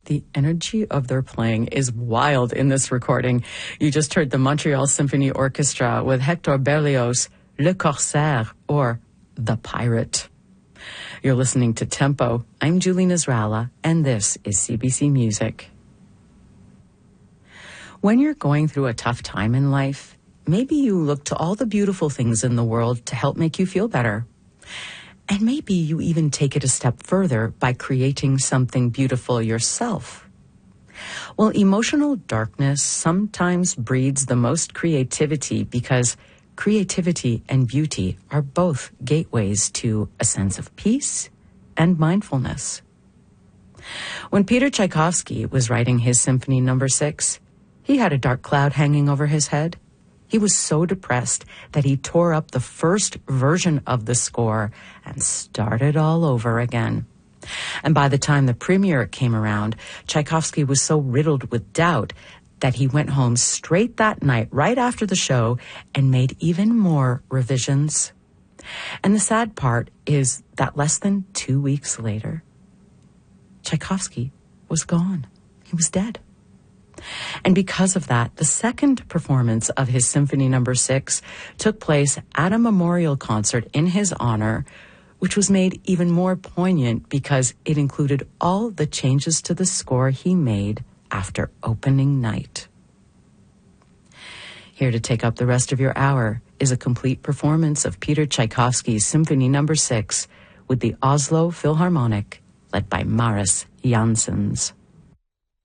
The energy of their playing is wild in this recording. You just heard the Montreal Symphony Orchestra with Hector Berlioz, Le Corsaire, or The Pirate. You're listening to Tempo. I'm Julie Nasrallah, and this is CBC Music. When you're going through a tough time in life, maybe you look to all the beautiful things in the world to help make you feel better. And maybe you even take it a step further by creating something beautiful yourself. Well, emotional darkness sometimes breeds the most creativity because creativity and beauty are both gateways to a sense of peace and mindfulness. When Peter Tchaikovsky was writing his Symphony No. 6, he had a dark cloud hanging over his head. He was so depressed that he tore up the first version of the score and started all over again. And by the time the premiere came around, Tchaikovsky was so riddled with doubt that he went home straight that night, right after the show, and made even more revisions. And the sad part is that less than 2 weeks later, Tchaikovsky was gone. He was dead. And because of that, the second performance of his Symphony No. 6 took place at a memorial concert in his honor, which was made even more poignant because it included all the changes to the score he made after opening night. Here to take up the rest of your hour is a complete performance of Peter Tchaikovsky's Symphony No. 6 with the Oslo Philharmonic, led by Maris Janssens.